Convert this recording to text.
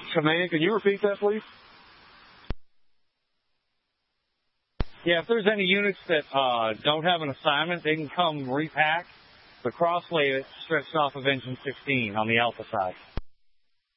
Command, can you repeat that, please? Yeah, if there's any units that don't have an assignment, they can come repack the crosslay that's stretched off of engine 16 on the Alpha side.